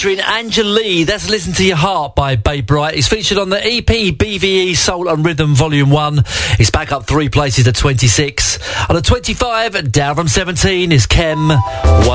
featuring Angela. That's Listen to Your Heart by Babe Bright. It's featured on the EP BVE Soul and Rhythm Volume 1. It's back up 3 places to 26. On the 25, down from 17 is Kem.